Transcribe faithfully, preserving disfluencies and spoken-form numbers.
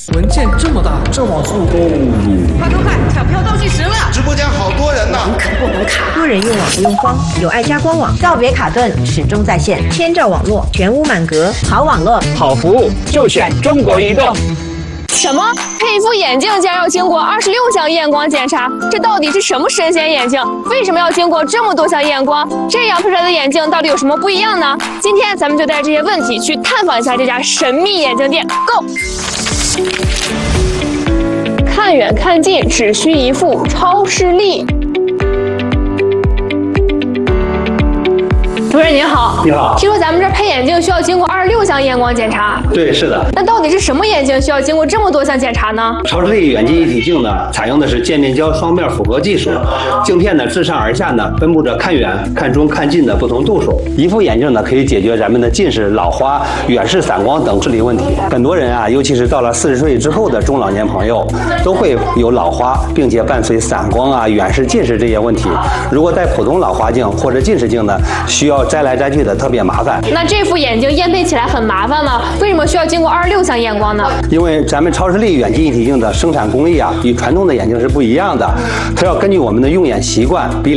文件这么大，这网速都…… 快快快，抢票倒计时了！ 直播间好多人呢， 可不能卡。多人用网不用慌，有爱家官网，告别卡顿，始终在线，千兆网络，全屋满格，好网络， 好服务，就选中国移动。 什么？配一副眼镜竟然要经过二十六项验光检查？这到底是什么神仙眼镜？为什么要经过这么多项验光？这样配出来的眼镜到底有什么不一样呢？今天咱们就带着这些问题去探访一下这家神秘眼镜店。Go！ 看远看近只需一副超视力。主任您好， 你好。 听说咱们这儿配眼镜需要经过二十六项验光检查。 对，是的。 那到底是什么眼镜需要经过这么多项检查呢？ 超视力远近一体镜呢，采用的是渐变焦双面复合技术，镜片呢自上而下呢分布着看远、看中、看近的不同度数。一副眼镜呢可以解决咱们的近视、老花、远视、散光等视力问题。很多人啊，尤其是到了四十岁之后的中老年朋友，都会有老花，并且伴随散光啊、远视、近视这些问题。如果戴普通老花镜或者近视镜呢，需要摘来摘去的特别麻烦。 那这副眼镜验配起来很麻烦吗？为什么需要经过二十六项验光呢？ 因为咱们超视力远近一体镜的生产工艺啊，与传统的眼镜是不一样的，它要根据我们的用眼习惯，比